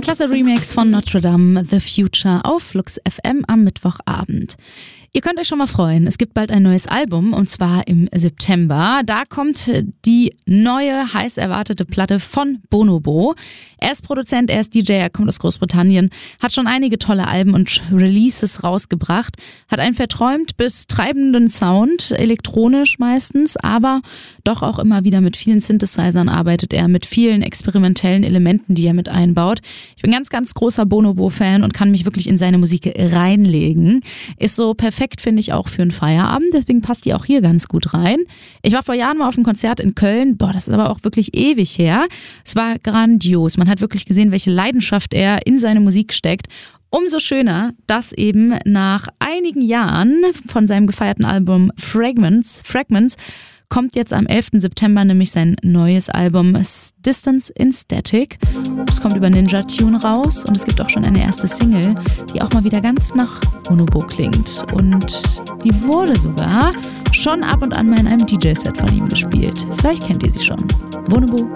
Klasse Remix von Notre Dame, The Future auf Flux FM am Mittwochabend. Ihr könnt euch schon mal freuen, es gibt bald ein neues Album und zwar im September. Da kommt die neue, heiß erwartete Platte von Bonobo. Er ist Produzent, er ist DJ, er kommt aus Großbritannien, hat schon einige tolle Alben und Releases rausgebracht, hat einen verträumt bis treibenden Sound, elektronisch meistens, aber doch auch immer wieder mit vielen Synthesizern arbeitet er, mit vielen experimentellen Elementen, die er mit einbaut. Ich bin ganz, ganz großer Bonobo-Fan und kann mich wirklich in seine Musik reinlegen. Ist so perfekt, finde ich, auch für einen Feierabend, deswegen passt die auch hier ganz gut rein. Ich war vor Jahren mal auf einem Konzert in Köln, das ist aber auch wirklich ewig her. Es war grandios, man hat wirklich gesehen, welche Leidenschaft er in seine Musik steckt. Umso schöner, dass eben nach einigen Jahren von seinem gefeierten Album Fragments kommt jetzt am 11. September nämlich sein neues Album Distance in Static. Es kommt über Ninja Tune raus und es gibt auch schon eine erste Single, die auch mal wieder ganz nach Bonobo klingt. Und die wurde sogar schon ab und an mal in einem DJ-Set von ihm gespielt. Vielleicht kennt ihr sie schon. Bonobo